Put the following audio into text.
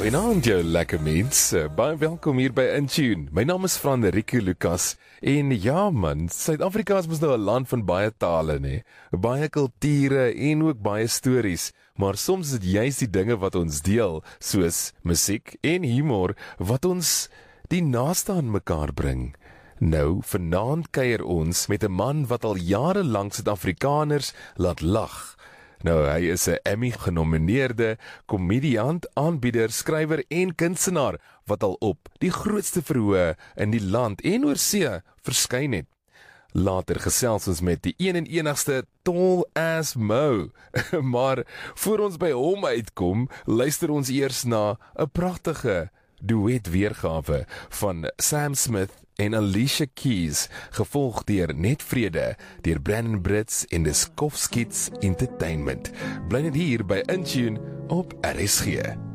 Goeienaand jou lekker mense, baie welkom hier by Intune. My naam is Frederike Lucas en ja man, Suid-Afrika is mos nou 'n land van baie tale, né? Baie kulture en ook baie stories, maar soms is dit juist die dinge wat ons deel, soos musiek en humor, wat ons die naaste aan mekaar bring. Nou, vanaand kuier ons met 'n man wat al jare lank Suid-Afrikaners laat lag. Nou, hy is 'n Emmy-genomineerde komediant, aanbieder, skrywer en kunstenaar wat al op die grootste verhoë in die land en oor see verskyn het. Later gesels ons met die een en enigste Tall As Mo. Maar voor ons by hom uitkom, luister ons eers na 'n pragtige duet weergawe van Sam Smith en Alicia Keys, gevolg deur Net Vrede, deur Brandon Brits en die Skofskids Entertainment. Bly net hier by Intune op RSG.